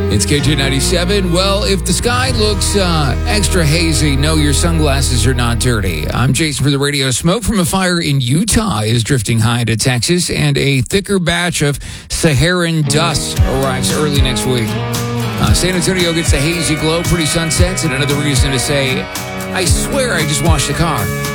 It's KJ97. Well, if the sky looks extra hazy, know your sunglasses are not dirty. I'm Jason for the radio. Smoke from a fire in Utah is drifting high into Texas, and a thicker batch of Saharan dust arrives early next week. San Antonio gets a hazy glow, pretty sunsets, and another reason to say, I swear I just washed the car.